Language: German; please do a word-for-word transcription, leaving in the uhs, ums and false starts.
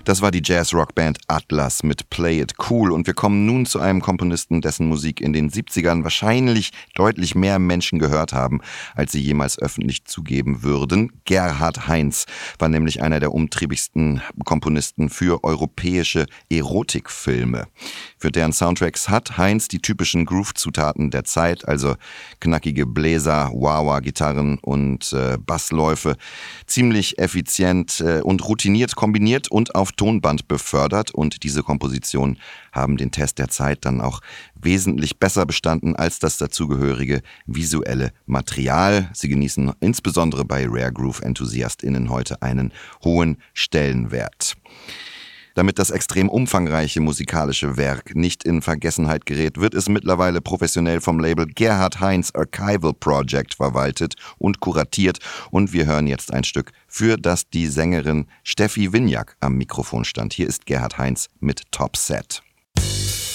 Das war die Jazz-Rock-Band Atlas mit Play It Cool und wir kommen nun zu einem Komponisten, dessen Musik in den siebzigern wahrscheinlich deutlich mehr Menschen gehört haben, als sie jemals öffentlich zugeben würden. Gerhard Heinz war nämlich einer der umtriebigsten Komponisten für europäische Erotikfilme. Für deren Soundtracks hat Heinz die typischen Groove-Zutaten der Zeit, also knackige Bläser, Wah-Wah-Gitarren und äh, Bassläufe, ziemlich effizient äh, und routiniert kombiniert und auf Tonband befördert, und diese Kompositionen haben den Test der Zeit dann auch wesentlich besser bestanden als das dazugehörige visuelle Material. Sie genießen insbesondere bei Rare Groove-EnthusiastInnen heute einen hohen Stellenwert. Damit das extrem umfangreiche musikalische Werk nicht in Vergessenheit gerät, wird es mittlerweile professionell vom Label Gerhard Heinz Archival Project verwaltet und kuratiert. Und wir hören jetzt ein Stück, für das die Sängerin Steffi Winiak am Mikrofon stand. Hier ist Gerhard Heinz mit Top Set.